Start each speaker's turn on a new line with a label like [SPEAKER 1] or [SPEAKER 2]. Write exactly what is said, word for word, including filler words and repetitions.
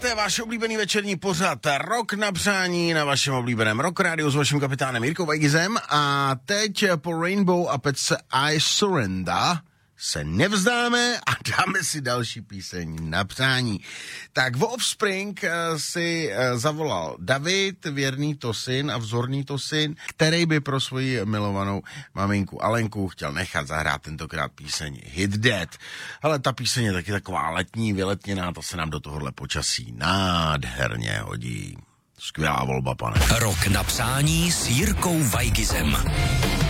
[SPEAKER 1] Posloucháte váš oblíbený večerní pořad Rock na přání na vašem oblíbeném Rock rádiu s vaším kapitánem Jirkou Vajgizem a teď po Rainbow a pecce I Surrender se nevzdáme a dáme si další píseň na přání. Tak v Offspring si zavolal David, věrný to syn a vzorný to syn, který by pro svoji milovanou maminku Alenku chtěl nechat zahrát tentokrát píseň Hit That. Ale ta píseň je taky taková letní, vyletněná, to se nám do tohohle počasí nádherně hodí. Skvělá volba, pane.
[SPEAKER 2] Rock na přání s Jirkou Vajgizem.